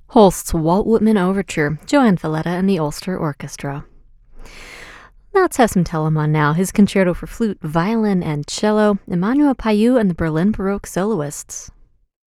Holst's Walt Whitman Overture, Johann Falletta and the Ulster Orchestra. Let's have some Telemann now, his concerto for flute, violin, and cello, Emmanuel Payou and the Berlin Baroque Soloists.